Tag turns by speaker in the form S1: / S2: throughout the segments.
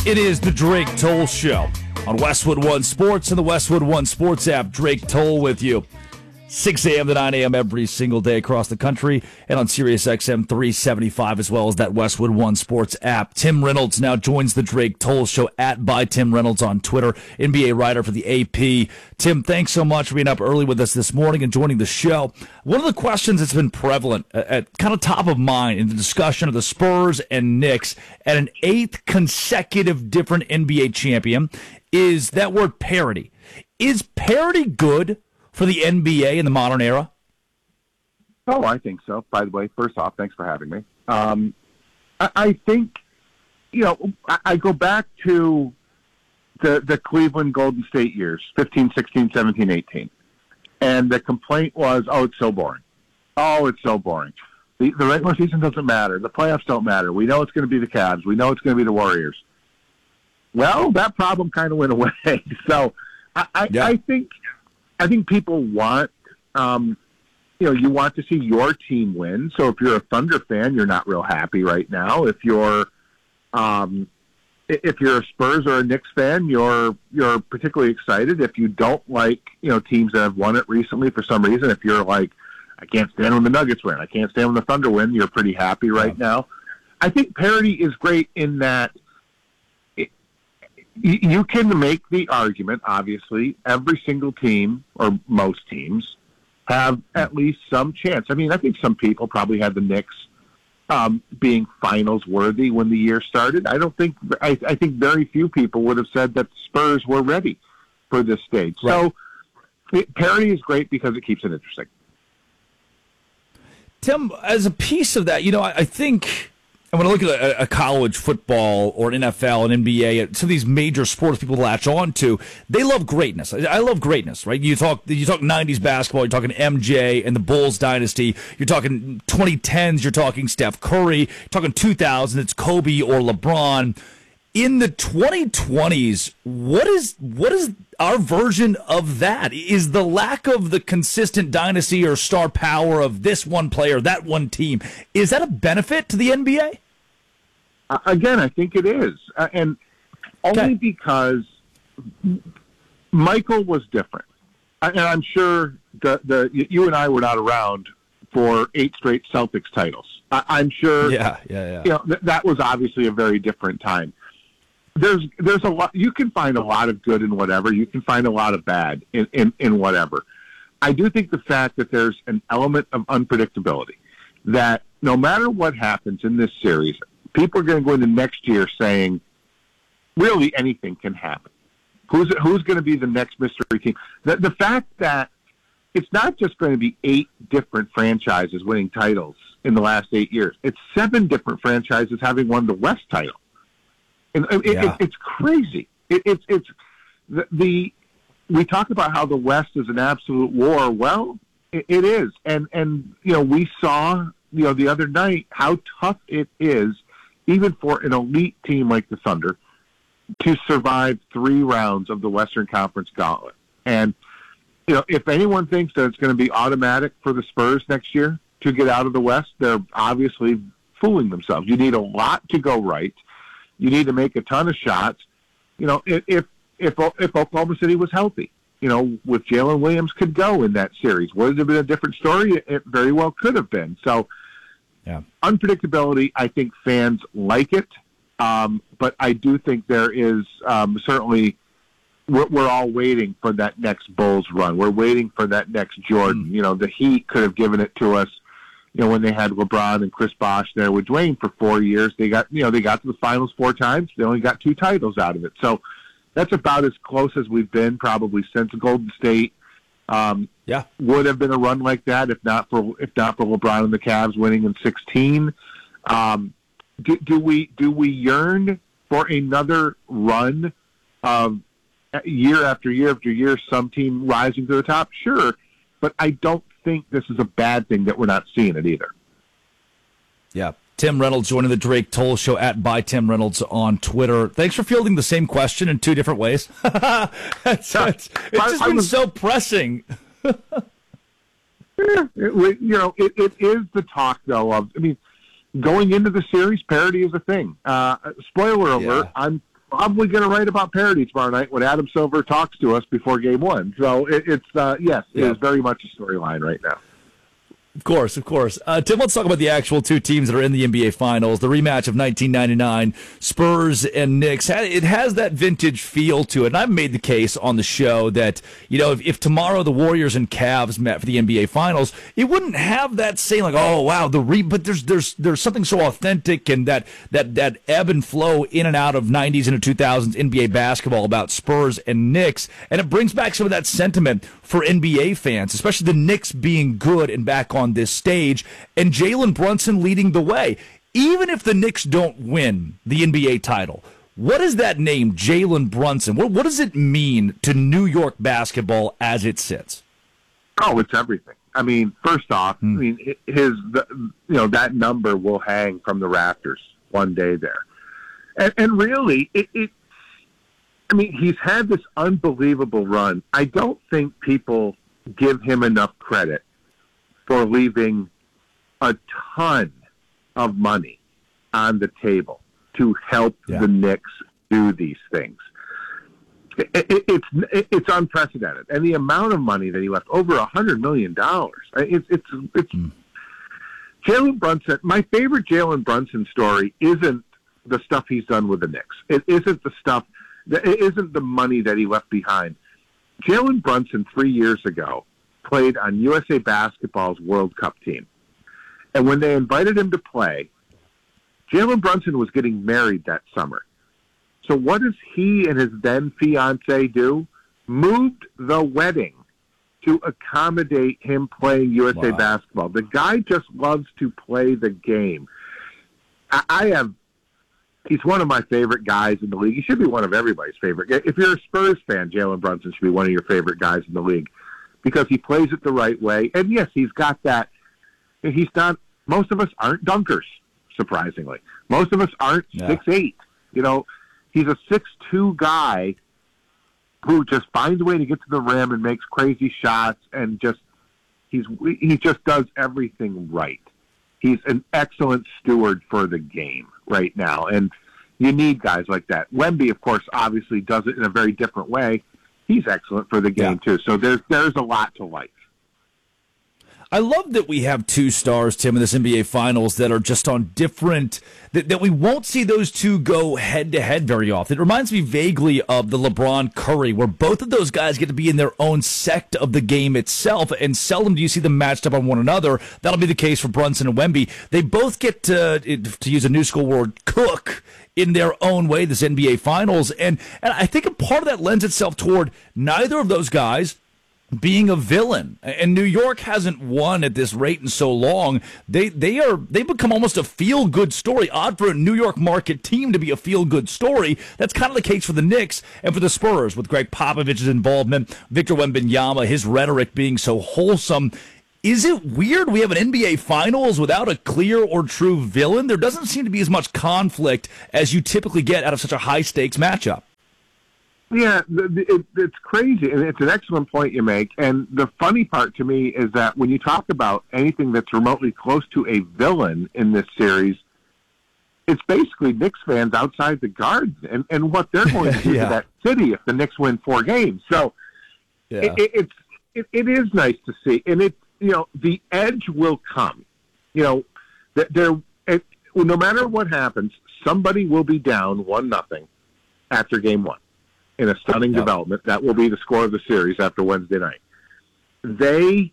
S1: It is the Drake Toll Show on Westwood One Sports and the Westwood One Sports app. Drake Toll with you. 6 a.m. to 9 a.m. every single day across the country and on Sirius XM 375 as well as that Westwood One Sports app. Tim Reynolds now joins the Drake Toll Show at by Tim Reynolds on Twitter, NBA writer for the AP. Tim, thanks so much for being up early with us this morning and joining the show. One of the questions that's been prevalent at kind of top of mind in the discussion of the Spurs and Knicks at an 8th consecutive different NBA champion is that word parity. Is parity good for the NBA in the modern era?
S2: Oh, I think so. By the way, first off, thanks for having me. I think, I go back to the Cleveland Golden State years, 15, 16, 17, 18. And the complaint was, it's so boring. Oh, it's so boring. The regular season doesn't matter. The playoffs don't matter. We know it's going to be the Cavs. We know it's going to be the Warriors. Well, that problem kind of went away. So I think people want, you want to see your team win. So if you're a Thunder fan, you're not real happy right now. If you're a Spurs or a Knicks fan, you're particularly excited. If you don't like, teams that have won it recently for some reason, if you're like, I can't stand when the Nuggets win, I can't stand when the Thunder win, you're pretty happy right now. I think parity is great in that you can make the argument, obviously, every single team, or most teams, have at least some chance. I mean, I think some people probably had the Knicks being finals worthy when the year started. I think very few people would have said that the Spurs were ready for this stage. Right. So parity is great because it keeps it interesting.
S1: Tim, as a piece of that, I think, and when I look at a college football or an NFL, an NBA, some of these major sports people latch on to, they love greatness. I love greatness, right? You talk 90s basketball, you're talking MJ and the Bulls dynasty. You're talking 2010s, you're talking Steph Curry. You're talking 2000s, it's Kobe or LeBron. In the 2020s, what is our version of that? Is the lack of the consistent dynasty or star power of this one player, that one team, is that a benefit to the NBA?
S2: Again, I think it is. And only because Michael was different. And I'm sure you and I were not around for 8 straight Celtics titles. I'm sure that was obviously a very different time. There's a lot. You can find a lot of good in whatever. You can find a lot of bad in whatever. I do think the fact that there's an element of unpredictability, that no matter what happens in this series, people are going to go into next year saying, really anything can happen. Who's going to be the next mystery team? The fact that it's not just going to be 8 different franchises winning titles in the last 8 years. It's 7 different franchises having won the West title. And it's crazy. We talk about how the West is an absolute war. Well, it is. And we saw, the other night how tough it is, even for an elite team like the Thunder, to survive 3 rounds of the Western Conference Gauntlet. And, if anyone thinks that it's going to be automatic for the Spurs next year to get out of the West, they're obviously fooling themselves. You need a lot to go right. You need to make a ton of shots. If Oklahoma City was healthy, with Jalen Williams could go in that series. Would it have been a different story? It very well could have been. So, unpredictability, I think fans like it. But I do think there is certainly, we're all waiting for that next Bulls run. We're waiting for that next Jordan. The Heat could have given it to us. When they had LeBron and Chris Bosh there with Dwayne for 4 years, they got to the finals 4 times. They only got 2 titles out of it. So that's about as close as we've been probably since Golden State. Would have been a run like that if not for LeBron and the Cavs winning in 16. Do we yearn for another run of year after year after year, some team rising to the top? Sure, but I don't think this is a bad thing that we're not seeing it either.
S1: Yeah. Tim Reynolds joining the Drake Toll Show at by Tim Reynolds on Twitter. Thanks for fielding the same question in 2 different ways. It's just been so pressing.
S2: It is the talk, though, of, going into the series, parity is a thing. Spoiler alert, I'm probably going to write about parity tomorrow night when Adam Silver talks to us before Game 1. So it is very much a storyline right now.
S1: Of course. Tim, let's talk about the actual two teams that are in the NBA Finals. The rematch of 1999, Spurs and Knicks. It has that vintage feel to it. And I've made the case on the show that, if tomorrow the Warriors and Cavs met for the NBA Finals, it wouldn't have that same, like, oh, wow, but there's something so authentic and that ebb and flow in and out of 90s into 2000s NBA basketball about Spurs and Knicks. And it brings back some of that sentiment for NBA fans, especially the Knicks being good and back on this stage, and Jalen Brunson leading the way. Even if the Knicks don't win the NBA title, what is that name, Jalen Brunson? What does it mean to New York basketball as it sits?
S2: Oh, it's everything. I mean, first off, that number will hang from the rafters one day there, and really, he's had this unbelievable run. I don't think people give him enough credit for leaving a ton of money on the table to help the Knicks do these things. It's unprecedented, and the amount of money that he left, over $100 million. It's Jalen Brunson. My favorite Jalen Brunson story isn't the stuff he's done with the Knicks. It isn't the stuff. It isn't the money that he left behind. Jalen Brunson 3 years ago played on USA Basketball's World Cup team. And when they invited him to play, Jalen Brunson was getting married that summer. So what does he and his then fiance do? Moved the wedding to accommodate him playing USA Basketball. The guy just loves to play the game. He's one of my favorite guys in the league. He should be one of everybody's favorite. If you're a Spurs fan, Jalen Brunson should be one of your favorite guys in the league because he plays it the right way. And yes, he's got that. He's not. Most of us aren't dunkers, surprisingly. Most of us aren't 6'8". He's a 6'2" guy who just finds a way to get to the rim and makes crazy shots, and he just does everything right. He's an excellent steward for the game right now, and you need guys like that. Wemby, of course, obviously does it in a very different way. He's excellent for the game, too. So there's a lot to like.
S1: I love that we have two stars, Tim, in this NBA Finals that are just on different, that we won't see those two go head-to-head very often. It reminds me vaguely of the LeBron Curry, where both of those guys get to be in their own sect of the game itself, and seldom do you see them matched up on one another. That'll be the case for Brunson and Wemby. They both get to use a new school word, cook in their own way this NBA Finals, and I think a part of that lends itself toward neither of those guys being a villain. And New York hasn't won at this rate in so long. They become almost a feel-good story. Odd for a New York market team to be a feel-good story. That's kind of the case for the Knicks and for the Spurs with Greg Popovich's involvement, Victor Wembanyama, his rhetoric being so wholesome. Is it weird we have an NBA Finals without a clear or true villain? There doesn't seem to be as much conflict as you typically get out of such a high-stakes matchup.
S2: Yeah, it's crazy, and it's an excellent point you make. And the funny part to me is that when you talk about anything that's remotely close to a villain in this series, it's basically Knicks fans outside the Garden and what they're going to do to that city if the Knicks win 4 games. So it is nice to see, and the edge will come. No matter what happens, somebody will be down 1-0 after Game 1. In a stunning development. That will be the score of the series after Wednesday night. There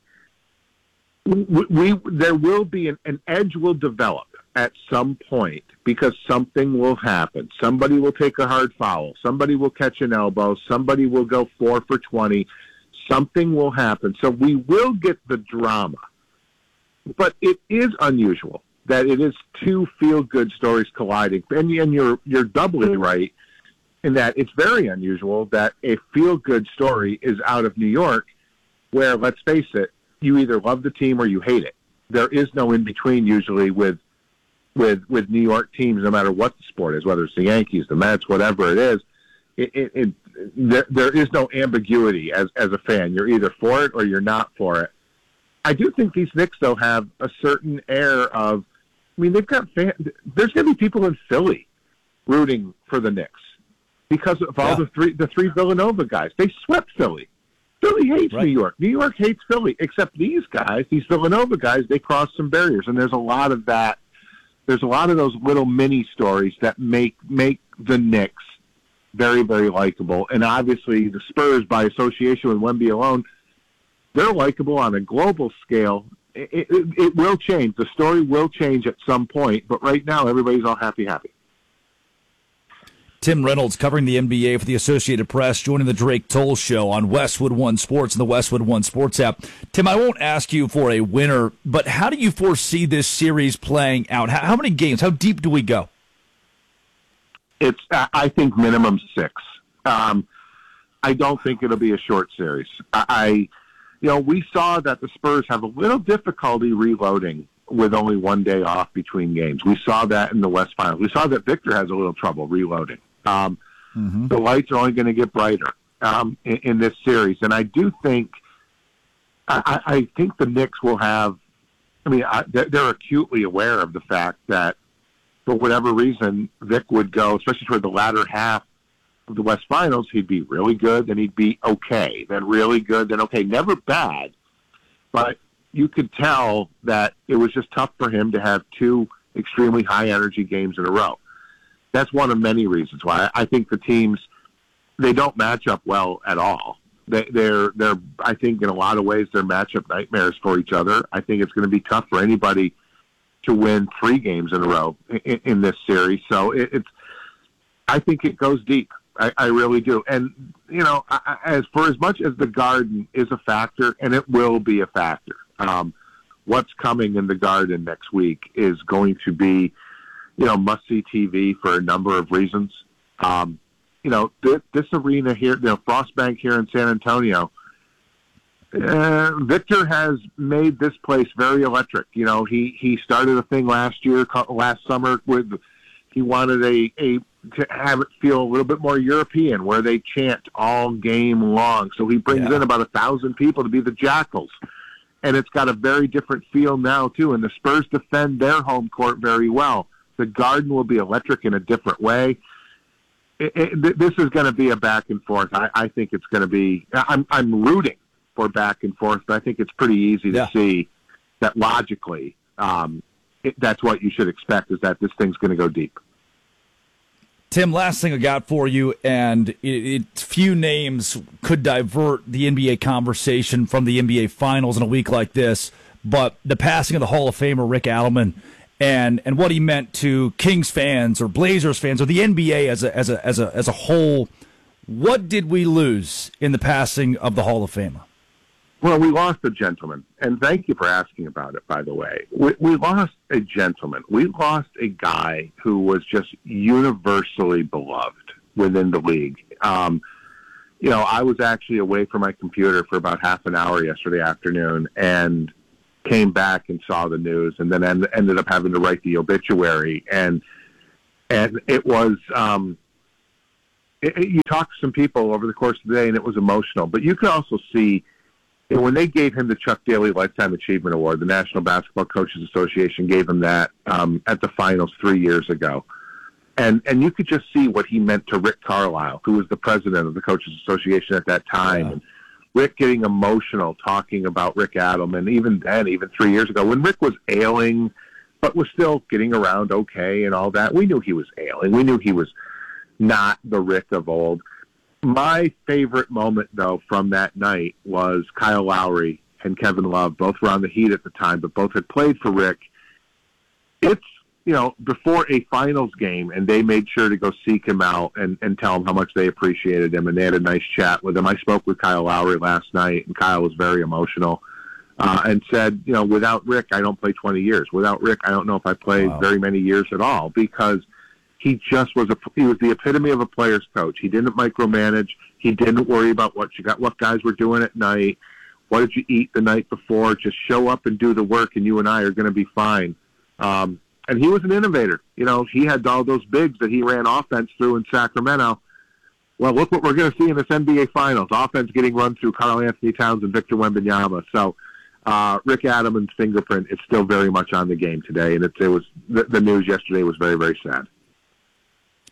S2: will be an edge will develop at some point because something will happen. Somebody will take a hard foul. Somebody will catch an elbow. Somebody will go 4 for 20. Something will happen. So we will get the drama. But it is unusual that it is two feel-good stories colliding. And you're doubly right in that it's very unusual that a feel-good story is out of New York where, let's face it, you either love the team or you hate it. There is no in-between usually with New York teams, no matter what the sport is, whether it's the Yankees, the Mets, whatever it is. There is no ambiguity as a fan. You're either for it or you're not for it. I do think these Knicks, though, have a certain air of, they've got fans. There's going to be people in Philly rooting for the Knicks. because of all the three Villanova guys. They swept Philly. Philly hates New York. New York hates Philly, except these guys, these Villanova guys, they crossed some barriers, and there's a lot of that. There's a lot of those little mini stories that make the Knicks very, very likable. And obviously the Spurs, by association with Wemby alone, they're likable on a global scale. It will change. The story will change at some point, but right now everybody's all happy.
S1: Tim Reynolds covering the NBA for the Associated Press, joining the Drake Toll Show on Westwood One Sports and the Westwood One Sports app. Tim, I won't ask you for a winner, but how do you foresee this series playing out? How many games? How deep do we go?
S2: It's, I think, minimum 6. I don't think it'll be a short series. We saw that the Spurs have a little difficulty reloading with only one day off between games. We saw that in the West Finals. We saw that Victor has a little trouble reloading. The lights are only going to get brighter in this series, and I do think I think the Knicks will have. I mean, they're acutely aware of the fact that for whatever reason, Vic would go, especially toward the latter half of the West Finals. He'd be really good, then he'd be okay, then really good, then okay, never bad, but you could tell that it was just tough for him to have 2 extremely high-energy games in a row. That's one of many reasons why I think the teams, they don't match up well at all. They're I think in a lot of ways they're matchup nightmares for each other. I think it's going to be tough for anybody to win 3 games in a row in this series. So I think it goes deep. I really do. And, as much as the Garden is a factor, and it will be a factor, what's coming in the Garden next week is going to be, must-see TV for a number of reasons. This arena here, Frostbank here in San Antonio, Victor has made this place very electric. He started a thing last summer with he wanted to have it feel a little bit more European, where they chant all game long. So he brings in about 1,000 people to be the Jackals. And it's got a very different feel now, too. And the Spurs defend their home court very well. The Garden will be electric in a different way. This is going to be a back and forth. I think it's going to be. I'm rooting for back and forth, but I think it's pretty easy to see that logically that's what you should expect, is that this thing's going to go deep.
S1: Tim, last thing I got for you, and few names could divert the NBA conversation from the NBA Finals in a week like this, but the passing of the Hall of Famer Rick Adelman and what he meant to Kings fans or Blazers fans or the NBA as a whole. What did we lose in the passing of the Hall of Famer?
S2: Well, we lost a gentleman, and thank you for asking about it, by the way. We lost a gentleman. We lost a guy who was just universally beloved within the league. I was actually away from my computer for about half an hour yesterday afternoon and came back and saw the news, and then ended up having to write the obituary. And it was you talked to some people over the course of the day, and it was emotional. But you could also see, when they gave him the Chuck Daly Lifetime Achievement Award, the National Basketball Coaches Association gave him that at the finals 3 years ago. And you could just see what he meant to Rick Carlisle, who was the president of the Coaches Association at that time. Yeah. And Rick getting emotional talking about Rick Adelman, even 3 years ago, when Rick was ailing, but was still getting around okay and all that. We knew he was ailing. We knew he was not the Rick of old. My favorite moment, though, from that night was Kyle Lowry and Kevin Love. Both were on the Heat at the time, but both had played for Rick. It's, before a finals game, and they made sure to go seek him out and tell him how much they appreciated him, and they had a nice chat with him. I spoke with Kyle Lowry last night, and Kyle was very emotional and said, without Rick, I don't play 20 years. Without Rick, I don't know if I played very many years at all, because he just was he was the epitome of a player's coach. He didn't micromanage. He didn't worry about what guys were doing at night. What did you eat the night before? Just show up and do the work, and you and I are going to be fine. And he was an innovator. He had all those bigs that he ran offense through in Sacramento. Well, look what we're going to see in this NBA Finals. Offense getting run through Karl Anthony Towns and Victor Wembanyama. So Rick Adelman's fingerprint is still very much on the game today, and it was the news yesterday was very, very sad.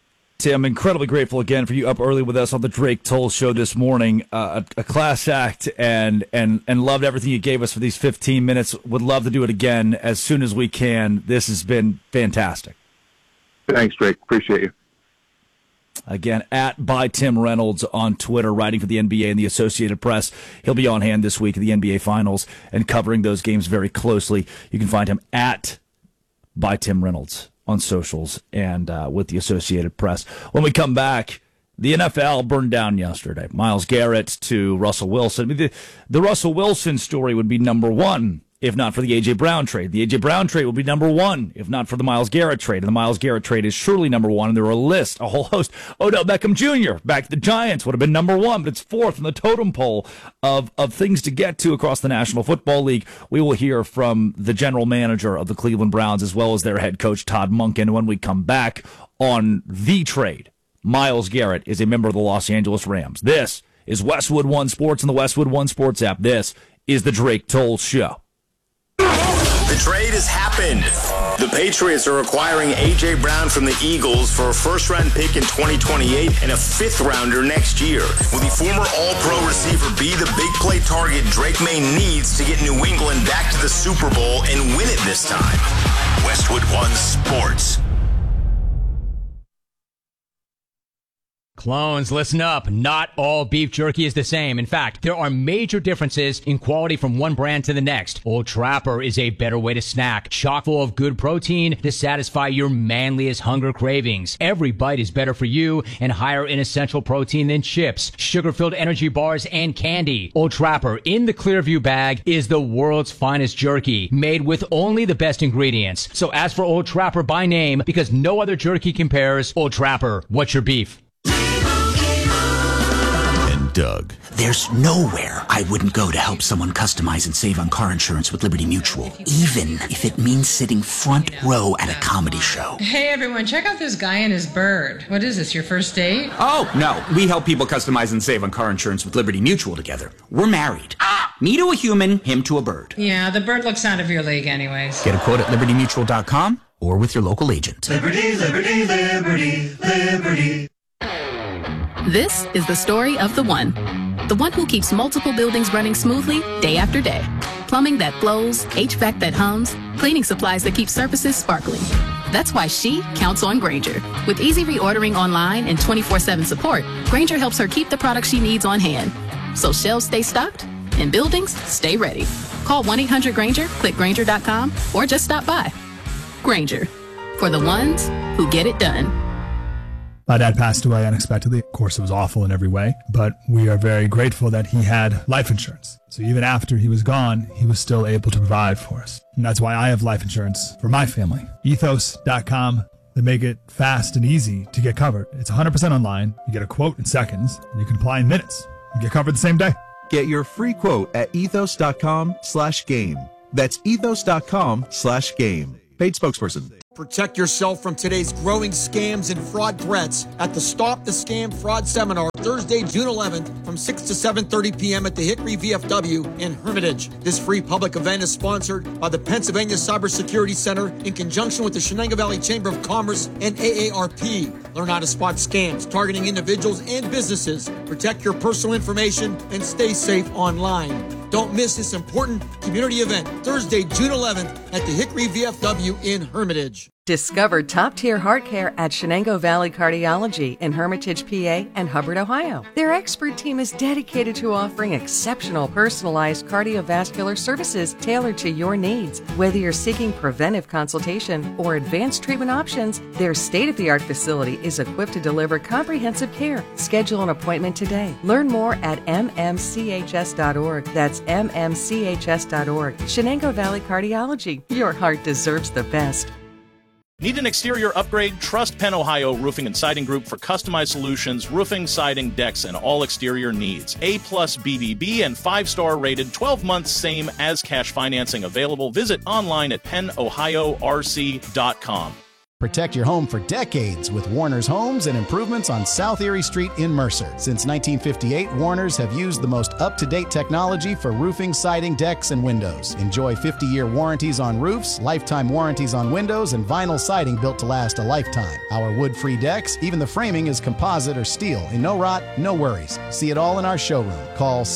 S1: Tim, incredibly grateful again for you up early with us on the Drake Toll Show this morning. A class act, and loved everything you gave us for these 15 minutes. Would love to do it again as soon as we can. This has been fantastic.
S2: Thanks, Drake. Appreciate you.
S1: Again, @by Tim Reynolds on Twitter, writing for the NBA and the Associated Press. He'll be on hand this week at the NBA Finals and covering those games very closely. You can find him @by Tim Reynolds on socials and with the Associated Press. When we come back, the NFL burned down yesterday. Myles Garrett to Russell Wilson. I mean, the Russell Wilson story would be number one if not for the A.J. Brown trade. The A.J. Brown trade would be number one if not for the Myles Garrett trade. And the Myles Garrett trade is surely number one. And there are a whole host. Odell Beckham Jr. back to the Giants would have been number one, but it's fourth in the totem pole of things to get to across the National Football League. We will hear from the general manager of the Cleveland Browns as well as their head coach, Todd Monken, when we come back on the trade. Myles Garrett is a member of the Los Angeles Rams. This is Westwood One Sports and the Westwood One Sports app. This is the Drake Toll Show.
S3: The trade has happened. The Patriots are acquiring A.J. Brown from the Eagles for a first-round pick in 2028 and a fifth-rounder next year. Will the former All-Pro receiver be the big play target Drake May needs to get New England back to the Super Bowl and win it this time? Westwood One Sports.
S4: Clones, listen up. Not all beef jerky is the same. In fact, there are major differences in quality from one brand to the next. Old Trapper is a better way to snack, chock full of good protein to satisfy your manliest hunger cravings. Every bite is better for you and higher in essential protein than chips, sugar-filled energy bars, and candy. Old Trapper in the Clearview bag is the world's finest jerky, made with only the best ingredients. So ask for Old Trapper by name because no other jerky compares. Old Trapper, what's your beef?
S5: Doug.
S6: There's nowhere I wouldn't go to help someone customize and save on car insurance with Liberty Mutual, even if it means sitting front row at a comedy show.
S7: Hey everyone, check out this guy and his bird. What is this, your first date?
S6: Oh, no. We help people customize and save on car insurance with Liberty Mutual together. We're married. Me to a human, him to a bird.
S7: Yeah, the bird looks out of your league anyways.
S6: Get a quote at libertymutual.com or with your local agent.
S8: Liberty, liberty, liberty, liberty.
S9: This is the story of the one who keeps multiple buildings running smoothly day after day. Plumbing that flows, HVAC that hums, cleaning supplies that keep surfaces sparkling. That's why she counts on Grainger. With easy reordering online and 24/7 support, Grainger helps her keep the products she needs on hand. So shelves stay stocked and buildings stay ready. Call 1-800-GRAINGER, click Grainger.com, or just stop by. Grainger, for the ones who get it done.
S10: My dad passed away unexpectedly. Of course, it was awful in every way, but we are very grateful that he had life insurance. So even after he was gone, he was still able to provide for us. And that's why I have life insurance for my family. Ethos.com. They make it fast and easy to get covered. It's 100% online. You get a quote in seconds, and you can apply in minutes. You get covered the same day.
S5: Get your free quote at ethos.com/game. That's ethos.com/game. Paid spokesperson.
S11: Protect yourself from today's growing scams and fraud threats at the Stop the Scam Fraud Seminar, Thursday, June 11th from 6 to 7:30 p.m. at the Hickory VFW in Hermitage. This free public event is sponsored by the Pennsylvania Cybersecurity Center in conjunction with the Shenango Valley Chamber of Commerce and AARP. Learn how to spot scams targeting individuals and businesses. Protect your personal information and stay safe online. Don't miss this important community event, Thursday, June 11th at the Hickory VFW in Hermitage.
S12: Discover top-tier heart care at Shenango Valley Cardiology in Hermitage, PA and Hubbard, Ohio. Their expert team is dedicated to offering exceptional personalized cardiovascular services tailored to your needs. Whether you're seeking preventive consultation or advanced treatment options, their state-of-the-art facility is equipped to deliver comprehensive care. Schedule an appointment today. Learn more at mmchs.org. That's mmchs.org. Shenango Valley Cardiology. Your heart deserves the best.
S13: Need an exterior upgrade? Trust Penn Ohio Roofing and Siding Group for customized solutions, roofing, siding, decks, and all exterior needs. A+ BBB and 5-star rated, 12 months same as cash financing available. Visit online at pennohiorc.com.
S14: Protect your home for decades with Warner's Homes and Improvements on South Erie Street in Mercer. Since 1958, Warner's have used the most up-to-date technology for roofing, siding, decks, and windows. Enjoy 50-year warranties on roofs, lifetime warranties on windows, and vinyl siding built to last a lifetime. Our wood-free decks, even the framing is composite or steel, and no rot, no worries. See it all in our showroom. Call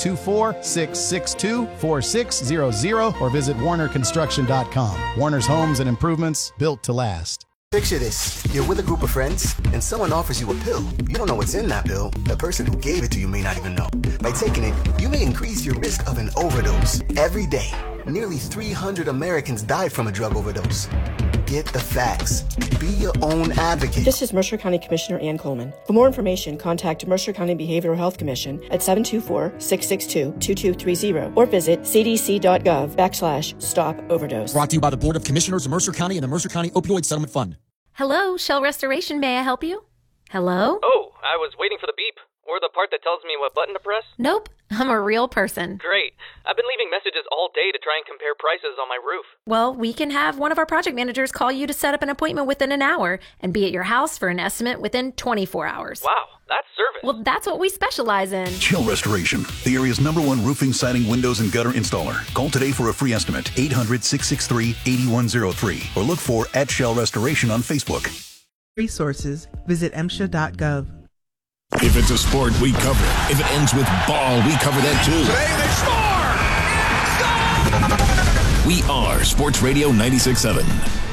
S14: 724-662-4600 or visit WarnerConstruction.com. Warner's Homes and Improvements, built to last.
S15: Picture this. You're with a group of friends, and someone offers you a pill. You don't know what's in that pill. The person who gave it to you may not even know. By taking it, you may increase your risk of an overdose. Every day, nearly 300 Americans died from a drug overdose. Get the facts. Be your own advocate.
S16: This is Mercer County Commissioner Ann Coleman. For more information, contact Mercer County Behavioral Health Commission at 724-662-2230 or visit cdc.gov/stop-overdose.
S11: Brought to you by the Board of Commissioners of Mercer County and the Mercer County Opioid Settlement Fund.
S17: Hello, Shell Restoration. May I help you? Hello?
S18: Oh, I was waiting for the beep. Or the part that tells me what button to press?
S17: Nope, I'm a real person.
S18: Great. I've been leaving messages all day to try and compare prices on my roof.
S17: Well, we can have one of our project managers call you to set up an appointment within an hour and be at your house for an estimate within 24 hours.
S18: Wow, that's service.
S17: Well, that's what we specialize in.
S19: Shell Restoration, the area's #1 roofing, siding, windows, and gutter installer. Call today for a free estimate, 800-663-8103, or look for @Shell Restoration on Facebook.
S20: Resources, visit MSHA.gov.
S21: If it's a sport, we cover it. If it ends with ball, we cover that too.
S8: Today they score!
S21: We are Sports Radio 96.7.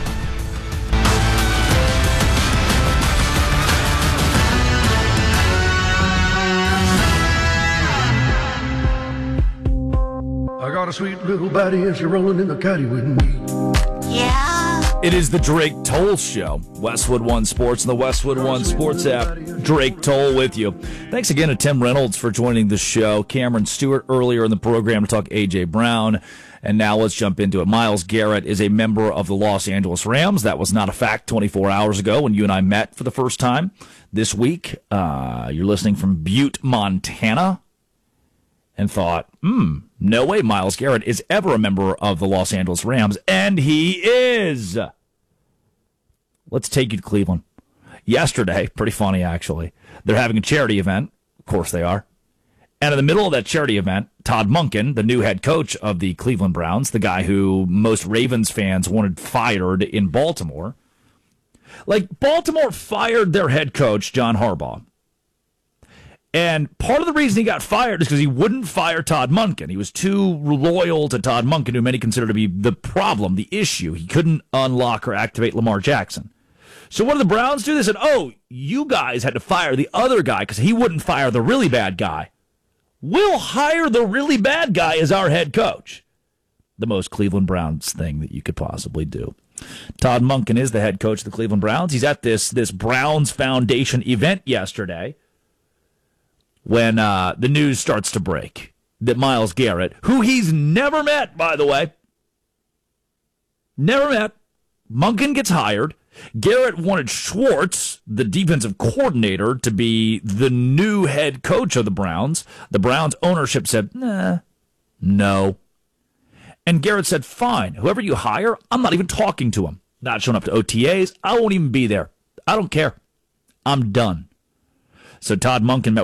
S8: I got a sweet little baddie and she's rolling in the caddy with me.
S1: Yeah. It is the Drake Toll Show. Westwood One Sports and the Westwood One Sports app. Drake Toll with you. Thanks again to Tim Reynolds for joining the show. Cameron Stewart earlier in the program to talk A.J. Brown. And now let's jump into it. Myles Garrett is a member of the Los Angeles Rams. That was not a fact 24 hours ago when you and I met for the first time. This week, you're listening from Butte, Montana, and thought, no way Myles Garrett is ever a member of the Los Angeles Rams, and he is. Let's take you to Cleveland. Yesterday, pretty funny actually, they're having a charity event. Of course they are. And in the middle of that charity event, Todd Monken, the new head coach of the Cleveland Browns, the guy who most Ravens fans wanted fired in Baltimore, Baltimore fired their head coach, John Harbaugh. And part of the reason he got fired is because he wouldn't fire Todd Monken. He was too loyal to Todd Monken, who many consider to be the problem, the issue. He couldn't unlock or activate Lamar Jackson. So what did the Browns do? They said, you guys had to fire the other guy because he wouldn't fire the really bad guy. We'll hire the really bad guy as our head coach. The most Cleveland Browns thing that you could possibly do. Todd Monken is the head coach of the Cleveland Browns. He's at this Browns Foundation event yesterday, when the news starts to break that Myles Garrett, who he's never met, by the way, Monken gets hired. Garrett wanted Schwartz, the defensive coordinator, to be the new head coach of the Browns. The Browns ownership said, no. And Garrett said, fine, whoever you hire, I'm not even talking to him. Not showing up to OTAs. I won't even be there. I don't care. I'm done. So Todd Monken met